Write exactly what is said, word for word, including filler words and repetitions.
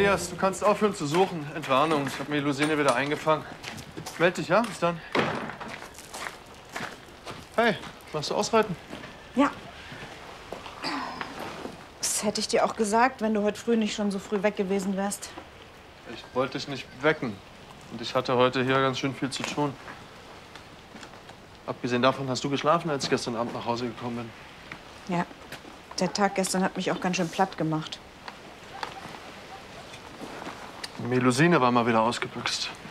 Elias, du kannst aufhören zu suchen. Entwarnung, ich habe Melusine wieder eingefangen. Meld dich, ja? Bis dann. Hey, machst du ausreiten? Ja. Das hätte ich dir auch gesagt, wenn du heute früh nicht schon so früh weg gewesen wärst. Ich wollte dich nicht wecken. Und ich hatte heute hier ganz schön viel zu tun. Abgesehen davon hast du geschlafen, als ich gestern Abend nach Hause gekommen bin. Ja. Der Tag gestern hat mich auch ganz schön platt gemacht. Melusine war mal wieder ausgebüxt.